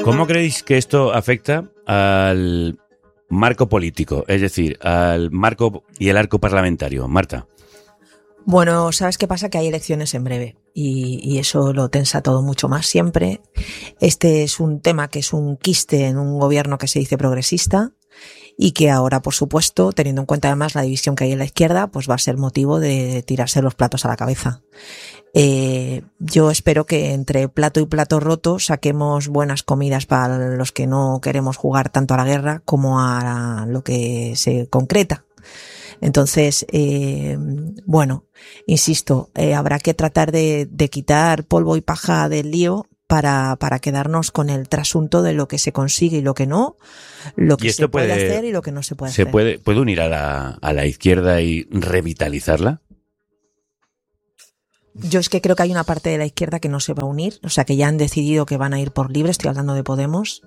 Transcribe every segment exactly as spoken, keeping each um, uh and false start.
¿Cómo creéis que esto afecta al marco político, es decir, al marco y el arco parlamentario? Marta. Bueno, ¿sabes qué pasa? Que hay elecciones en breve y, y eso lo tensa todo mucho más siempre. Este es un tema que es un quiste en un gobierno que se dice progresista y que ahora, por supuesto, teniendo en cuenta además la división que hay en la izquierda, pues va a ser motivo de tirarse los platos a la cabeza. Eh, yo espero que entre plato y plato roto saquemos buenas comidas para los que no queremos jugar tanto a la guerra como a lo que se concreta. Entonces, eh, bueno, insisto, eh, habrá que tratar de, de quitar polvo y paja del lío para, para quedarnos con el trasunto de lo que se consigue y lo que no, lo que se puede, puede hacer y lo que no se puede ¿se hacer. Puede, ¿Puede unir a la, a la izquierda y revitalizarla? Yo es que creo que hay una parte de la izquierda que no se va a unir, o sea, que ya han decidido que van a ir por libre, estoy hablando de Podemos,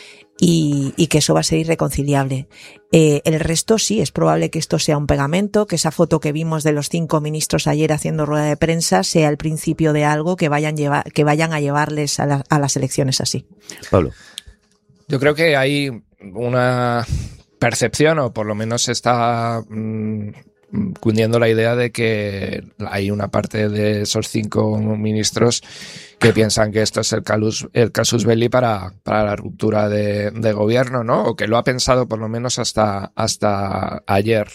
y, y que eso va a ser irreconciliable. Eh, el resto sí, es probable que esto sea un pegamento, que esa foto que vimos de los cinco ministros ayer haciendo rueda de prensa sea el principio de algo que vayan, lleva, que vayan a llevarles a, la, a las elecciones así. Pablo. Yo creo que hay una percepción, o por lo menos está mmm, cundiendo la idea de que hay una parte de esos cinco ministros que piensan que esto es el casus, el casus belli para, para la ruptura de, de gobierno, ¿no? O que lo ha pensado por lo menos hasta, hasta ayer.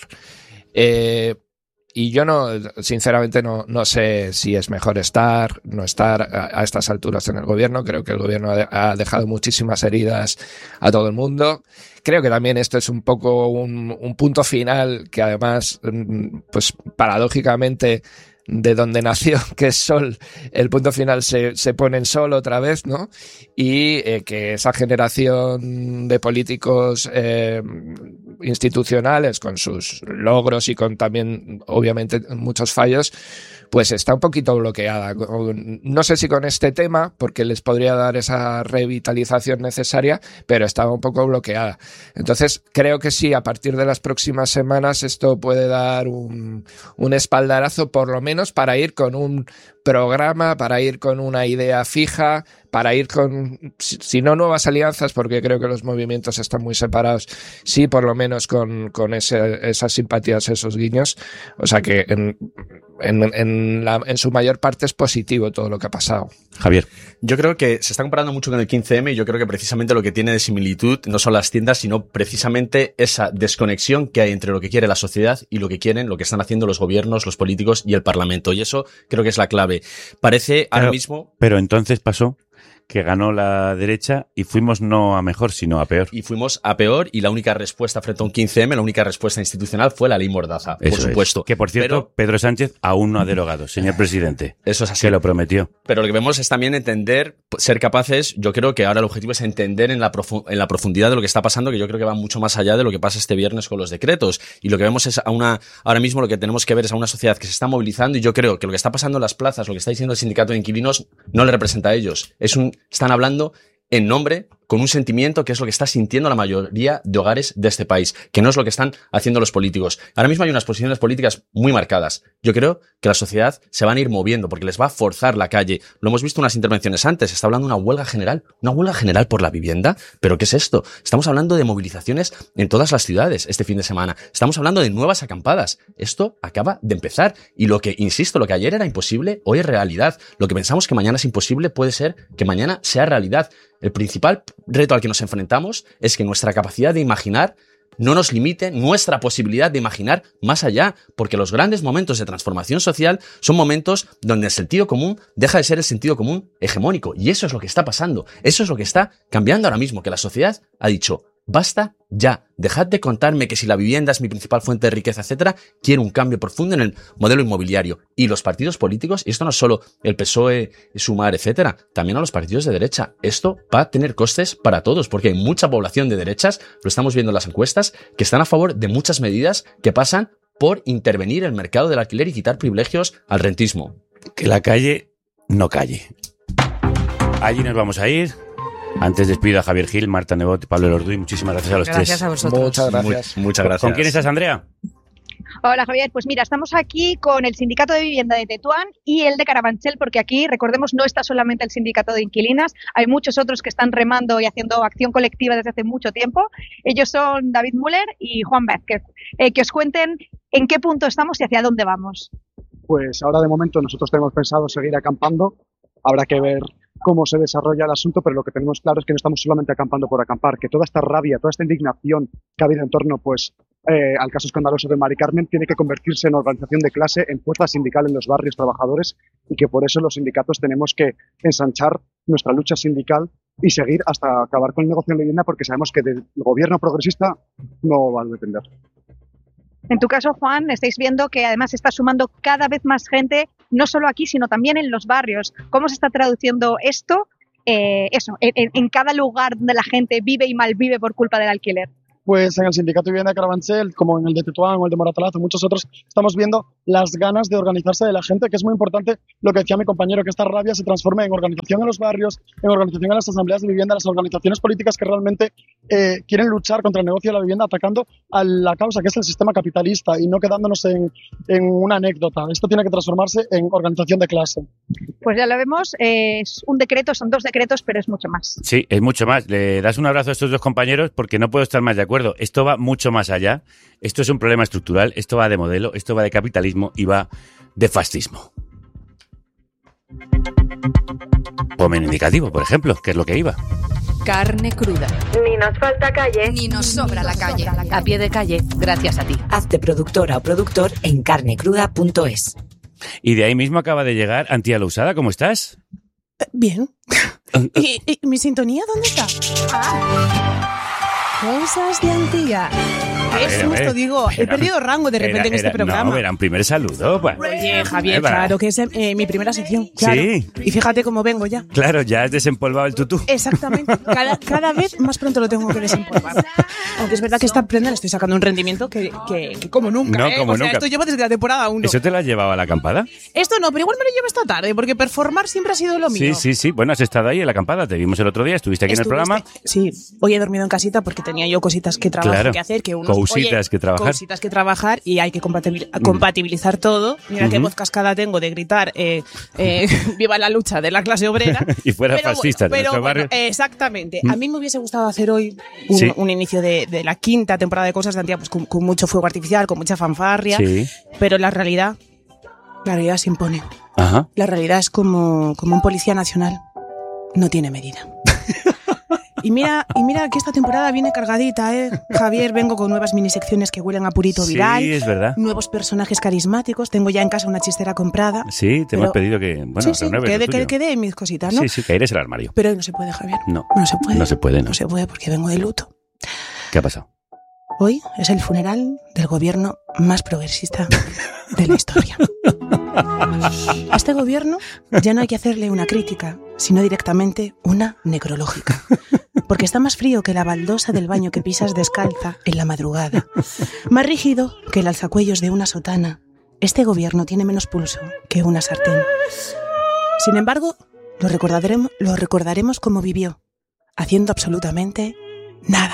Eh, y yo no, sinceramente no, no sé si es mejor estar, no estar a, a estas alturas en el gobierno. Creo que el gobierno ha, ha dejado muchísimas heridas a todo el mundo. Creo que también esto es un poco un, un punto final que además, pues paradójicamente, de donde nació, que es Sol, el punto final se, se pone en Sol otra vez, ¿no? Y eh, que esa generación de políticos eh, institucionales, con sus logros y con también, obviamente, muchos fallos, pues está un poquito bloqueada. No sé si con este tema, porque les podría dar esa revitalización necesaria, pero estaba un poco bloqueada. Entonces, creo que sí, a partir de las próximas semanas esto puede dar un, un espaldarazo, por lo menos para ir con un programa, para ir con una idea fija, para ir con, si no nuevas alianzas, porque creo que los movimientos están muy separados, sí por lo menos con, con ese, esas simpatías, esos guiños. O sea que en, en, en, la, en su mayor parte es positivo todo lo que ha pasado. Javier. Yo creo que se está comparando mucho con el quince eme y yo creo que precisamente lo que tiene de similitud no son las tiendas, sino precisamente esa desconexión que hay entre lo que quiere la sociedad y lo que quieren, lo que están haciendo los gobiernos, los políticos y el Parlamento. Y eso creo que es la clave. Parece Pero, ahora mismo... Pero entonces pasó que ganó la derecha y fuimos no a mejor, sino a peor. Y fuimos a peor, y la única respuesta frente a un quince eme, la única respuesta institucional fue la ley Mordaza, eso por supuesto. Es. Que, por cierto, pero, Pedro Sánchez aún no ha derogado, señor presidente. Eso es así. Que lo prometió. Pero lo que vemos es también entender, ser capaces, yo creo que ahora el objetivo es entender en la, profu- en la profundidad de lo que está pasando, que yo creo que va mucho más allá de lo que pasa este viernes con los decretos. Y lo que vemos es a una, ahora mismo lo que tenemos que ver es a una sociedad que se está movilizando, y yo creo que lo que está pasando en las plazas, lo que está diciendo el sindicato de inquilinos, no le representa a ellos. Es un, están hablando en nombre, con un sentimiento que es lo que está sintiendo la mayoría de hogares de este país, que no es lo que están haciendo los políticos. Ahora mismo hay unas posiciones políticas muy marcadas. Yo creo que la sociedad se van a ir moviendo porque les va a forzar la calle. Lo hemos visto en unas intervenciones antes. Está hablando de una huelga general. ¿Una huelga general por la vivienda? ¿Pero qué es esto? Estamos hablando de movilizaciones en todas las ciudades este fin de semana. Estamos hablando de nuevas acampadas. Esto acaba de empezar. Y lo que, insisto, lo que ayer era imposible, hoy es realidad. Lo que pensamos que mañana es imposible puede ser que mañana sea realidad. El principal reto al que nos enfrentamos es que nuestra capacidad de imaginar no nos limite nuestra posibilidad de imaginar más allá, porque los grandes momentos de transformación social son momentos donde el sentido común deja de ser el sentido común hegemónico, y eso es lo que está pasando, eso es lo que está cambiando ahora mismo, que la sociedad ha dicho: basta ya, dejad de contarme que si la vivienda es mi principal fuente de riqueza, etcétera. Quiero un cambio profundo en el modelo inmobiliario. Y los partidos políticos, y esto no es solo el P S O E, Sumar, etcétera, también a los partidos de derecha. Esto va a tener costes para todos, porque hay mucha población de derechas, lo estamos viendo en las encuestas, que están a favor de muchas medidas que pasan por intervenir el mercado del alquiler y quitar privilegios al rentismo. Que la calle no calle. Allí nos vamos a ir. Antes despido a Javier Gil, Marta Nebot y Pablo Elorduy. Muchísimas gracias a los gracias tres. Gracias a vosotros. Muchas gracias. Muy, muchas gracias. ¿Con quién estás, Andrea? Hola Javier, pues mira, estamos aquí con el Sindicato de Vivienda de Tetuán y el de Carabanchel, porque aquí, recordemos, no está solamente el Sindicato de Inquilinas, hay muchos otros que están remando y haciendo acción colectiva desde hace mucho tiempo. Ellos son David Müller y Juan Vázquez. Eh, que os cuenten en qué punto estamos y hacia dónde vamos. Pues ahora de momento nosotros tenemos pensado seguir acampando, habrá que ver cómo se desarrolla el asunto, pero lo que tenemos claro es que no estamos solamente acampando por acampar, que toda esta rabia, toda esta indignación que ha habido en torno pues, eh, al caso escandaloso de Mari Carmen tiene que convertirse en organización de clase, en fuerza sindical en los barrios trabajadores y que por eso los sindicatos tenemos que ensanchar nuestra lucha sindical y seguir hasta acabar con el negocio de la vivienda porque sabemos que del gobierno progresista no va a depender. En tu caso, Juan, estáis viendo que además está sumando cada vez más gente, no solo aquí, sino también en los barrios. ¿Cómo se está traduciendo esto, eh, eso, en, en cada lugar donde la gente vive y malvive por culpa del alquiler? Pues en el Sindicato de Vivienda de Carabanchel, como en el de Tetuán o el de Moratalazo, muchos otros, estamos viendo las ganas de organizarse de la gente, que es muy importante lo que decía mi compañero, que esta rabia se transforme en organización en los barrios, en organización en las asambleas de vivienda, las organizaciones políticas que realmente eh, quieren luchar contra el negocio de la vivienda, atacando a la causa, que es el sistema capitalista, y no quedándonos en, en una anécdota. Esto tiene que transformarse en organización de clase. Pues ya lo vemos, eh, es un decreto, son dos decretos, pero es mucho más. Sí, es mucho más. Le das un abrazo a estos dos compañeros porque no puedo estar más de acuerdo. Esto va mucho más allá. Esto es un problema estructural. Esto va de modelo, esto va de capitalismo y va de fascismo. Ponme un indicativo, por ejemplo, que es lo que iba. Carne cruda. Ni nos falta calle. Ni nos sobra la calle. A pie de calle, gracias a ti. Hazte productora o productor en carne cruda punto es. Y de ahí mismo acaba de llegar Antía Lousada. ¿Cómo estás? Bien. ¿Y, y mi sintonía dónde está? Ah. Cosas de Antía. Es justo, digo, he perdido rango de repente era, en este era, programa. No, era un primer saludo. Pues. Oye, Javier, claro que es eh, mi primera sección. Claro. Sí. Y fíjate cómo vengo ya. Claro, ya has desempolvado el tutú. Exactamente. Cada, cada vez más pronto lo tengo que desempolvar. Aunque es verdad que esta prenda le estoy sacando un rendimiento que, que, que como nunca, no, ¿eh? como o sea, nunca. Esto lleva desde la temporada uno. ¿Eso te lo has llevado a la acampada? Esto no, pero igual me lo llevo esta tarde, porque performar siempre ha sido lo mío. Sí, sí, sí. Bueno, has estado ahí en la acampada. Te vimos el otro día, estuviste aquí Estuviste, en el programa. Sí, hoy he dormido en casita porque tenía yo cositas que trabajar, claro. que hacer, que unos, Cositas oye, que trabajar. Cositas que trabajar y hay que compatibil- compatibilizar todo. Mira uh-huh. qué voz cascada tengo de gritar eh, eh, viva la lucha de la clase obrera. Y fuera pero fascista bueno, de nuestro pero barrio. Bueno, exactamente. A mí me hubiese gustado hacer hoy un, sí. un inicio de, de la quinta temporada de Cosas de Antía, pues con, con mucho fuego artificial, con mucha fanfarria. Sí. Pero la realidad, la realidad se impone. Ajá. La realidad es como, como un policía nacional. No tiene medida. Y mira, y mira que esta temporada viene cargadita, ¿eh? Javier, vengo con nuevas minisecciones que huelen a purito viral. Sí, es verdad. Nuevos personajes carismáticos. Tengo ya en casa una chistera comprada. Sí, te pero... hemos pedido que, bueno, sí, sí, renueves que, lo que, tuyo. que dé mis cositas, ¿no? Sí, sí, que eres el armario. Pero hoy no se puede, Javier. No. No se puede. No se puede, no. No se puede porque vengo de luto. ¿Qué ha pasado? Hoy es el funeral del gobierno más progresista de la historia. A este gobierno ya no hay que hacerle una crítica, sino directamente una necrológica. Porque está más frío que la baldosa del baño que pisas descalza en la madrugada. Más rígido que el alzacuellos de una sotana. Este gobierno tiene menos pulso que una sartén. Sin embargo, lo recordaremos, lo recordaremos como vivió, haciendo absolutamente nada.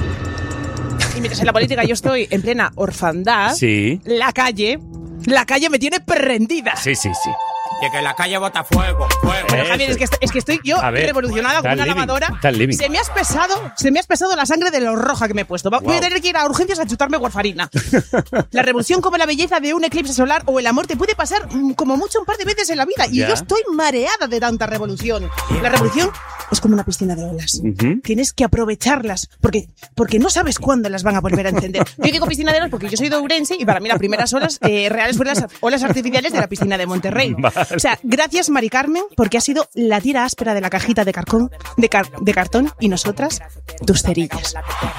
Y mientras en la política yo estoy en plena orfandad, sí. la calle, la calle me tiene prendida. Sí, sí, sí. Y que la calle bota fuego, fuego. Bueno, Javier, es que, es que estoy yo ver, revolucionada con una living, lavadora. Se me ha espesado, se me ha espesado la sangre de lo roja que me he puesto. Wow. Voy a tener que ir a urgencias a chutarme warfarina. La revolución, como la belleza de un eclipse solar o el amor, te puede pasar como mucho un par de veces en la vida. Y ¿ya? Yo estoy mareada de tanta revolución. La revolución es como una piscina de olas. Uh-huh. Tienes que aprovecharlas porque, porque no sabes cuándo las van a volver a encender. Yo digo piscina de olas porque yo soy de Ourense y para mí las primeras olas eh, reales fueron las olas artificiales de la piscina de Monterrey. Vale. O sea, gracias Mari Carmen porque ha sido la tira áspera de la cajita de, carcón, de, car, de cartón y nosotras tus cerillas.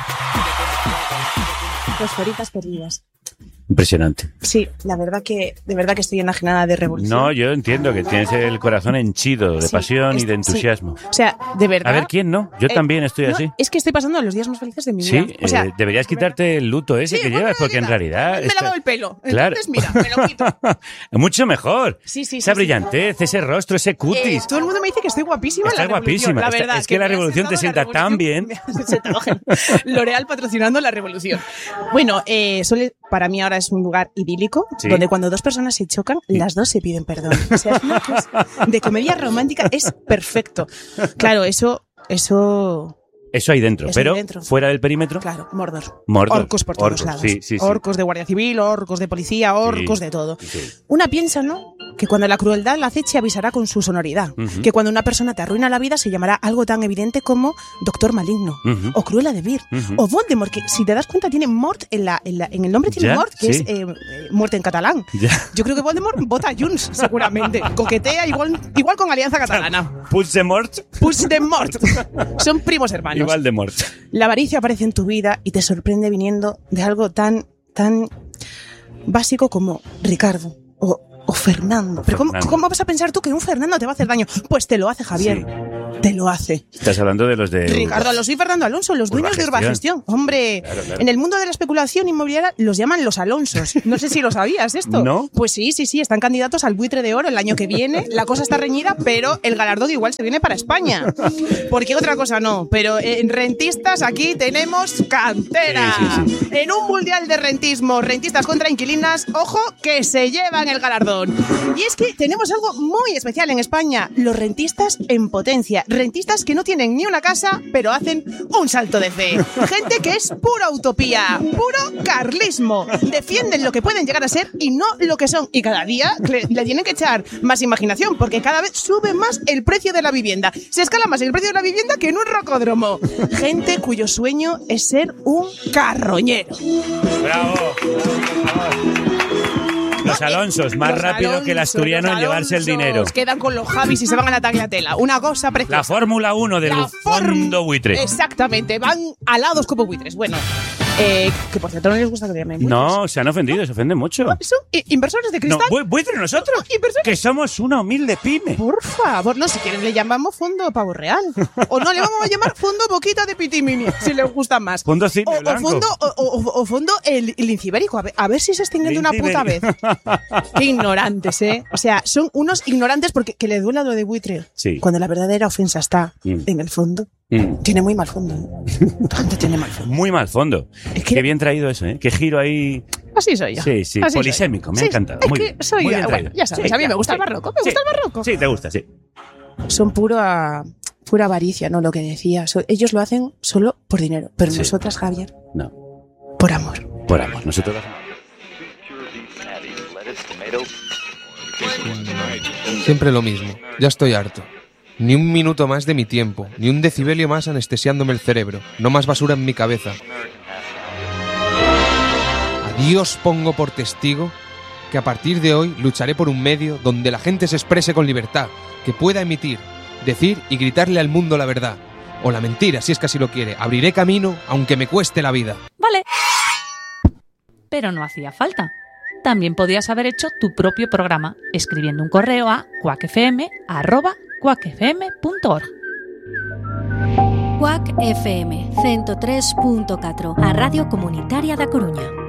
Dos foritas perdidas. Impresionante. Sí, la verdad que de verdad que estoy enajenada de revolución. No, yo entiendo que tienes el corazón henchido de sí, pasión es, y de entusiasmo. Sí. O sea, de verdad. A ver, ¿quién no? Yo eh, también estoy no, así. Es que estoy pasando los días más felices de mi sí, vida. O sea, eh, deberías quitarte el luto ese sí, que llevas, porque en realidad... Me he está... lavado el pelo. Claro. Entonces, mira, me lo quito. Mucho mejor. Sí, sí, Esa sí, brillantez, sí. ese rostro, ese cutis. Eh, todo el mundo me dice que estoy guapísima. Estás en la guapísima. La verdad, es que, que la revolución te sienta tan bien. L'Oréal patrocinando la revolución. Bueno, eh, suele, para mí ahora es un lugar idílico, Sí. donde cuando dos personas se chocan, las dos se piden perdón. O sea, es una cosa de comedia romántica, es perfecto. Claro, eso, eso... Eso hay dentro, Eso hay pero dentro. fuera del perímetro. Claro, Mordor. Mordor. Orcos por todos Orcos, lados. sí, sí, sí. Orcos de Guardia Civil, orcos de policía, orcos Sí, de todo. sí. Una piensa, ¿no?, que cuando la crueldad la aceche avisará con su sonoridad. Ujú. Que cuando una persona te arruina la vida se llamará algo tan evidente como Doctor Maligno. Ujú. O Cruella de Vil. Ujú. O Voldemort, que si te das cuenta tiene Mort en, la, en, la- en el nombre, tiene Ya, Mort, que sí. es eh, eh, muerte en catalán. Ya. Yo creo que Voldemort vota a Junts, seguramente. Coquetea igual, igual con Alianza Catalana. Puigdemort. Puigdemort. Son primos hermanos. Igual de mort. La avaricia aparece en tu vida y te sorprende viniendo de algo tan, tan básico como Ricardo o, o Fernando. Pero ¿cómo, Fernando. ¿cómo vas a pensar tú que un Fernando te va a hacer daño? Pues te lo hace, Javier. Te lo hace. Estás hablando de los de... Ricardo Alonso y Fernando Alonso, los dueños de Urbagestión. Urbagestión. Hombre, Claro, claro. en el mundo de la especulación inmobiliaria los llaman los Alonsos. No sé si lo sabías esto. ¿No? Pues sí, sí, sí, están candidatos al buitre de oro el año que viene. La cosa está reñida, pero el galardón igual se viene para España. Porque otra cosa no. Pero en rentistas aquí tenemos cantera. Sí, sí, En un mundial de rentismo, rentistas contra inquilinas, ojo que se llevan el galardón. Y es que tenemos algo muy especial en España, los rentistas en potencia. Rentistas que no tienen ni una casa, pero hacen un salto de fe. Gente que es pura utopía, puro carlismo. Defienden lo que pueden llegar a ser y no lo que son. Y cada día le, le tienen que echar más imaginación, porque cada vez sube más el precio de la vivienda. Se escala más el precio de la vivienda que en un rocódromo. Gente cuyo sueño es ser un carroñero. ¡Bravo! Los Alonsos, más Los rápido Alonsos, que el asturiano los en llevarse el Alonsos, dinero. Quedan con los Javis y se van a la tagliatela. Una cosa preciosa. La Fórmula uno del La fondo buitre. Exactamente, van alados como buitres. Bueno, eh, que por cierto no les gusta que le llamen buitres. No, se han ofendido, se ofenden mucho. Son i- inversores de No, cristal. bu- buitre nosotros, Inversores. que somos una humilde pyme. Por favor, no, si quieren le llamamos fondo pavo real. O no, le vamos a llamar fondo boquita de pitimini, si les gusta más. Fondo cine O, o blanco. fondo, o, o- o fondo el, el lince ibérico. A ver, a ver si se extinguen de una Lince puta vez. ibérico. Qué ignorantes, ¿eh? O sea, son unos ignorantes porque que le duela lo de buitre. Sí. Cuando la verdadera ofensa está Mm. en el fondo. Mm. Tiene muy mal fondo. ¿eh? La gente tiene mal fondo. Muy mal fondo. Es que- Qué bien traído eso, ¿eh? Qué giro ahí. Así soy yo. Sí, sí, Así soy. polisémico, me ha Sí, encantado. Es Muy que bien, soy muy yo. bien Bueno, traído. ya sabes, Sí, a mí me ya, gusta sí. el barroco. Me Sí. gusta el barroco. Sí, te gusta, sí. Son pura, pura avaricia, ¿no? Lo que decía. So- ellos lo hacen solo por dinero. Pero Sí. nosotras, Javier, No, por amor. por amor. Nosotros lo hacemos. Siempre lo mismo. Ya estoy harto. Ni un minuto más de mi tiempo, ni un decibelio más anestesiándome el cerebro, no más basura en mi cabeza. A Dios pongo por testigo que a partir de hoy lucharé por un medio donde la gente se exprese con libertad, que pueda emitir, decir y gritarle al mundo la verdad. O la mentira, si es que así lo quiere. Abriré camino, aunque me cueste la vida. Vale. Pero no hacía falta. También podías haber hecho tu propio programa escribiendo un correo a cuacfm arroba cuacfm punto org. Cuac F M ciento tres punto catro, a Radio Comunitaria da Coruña.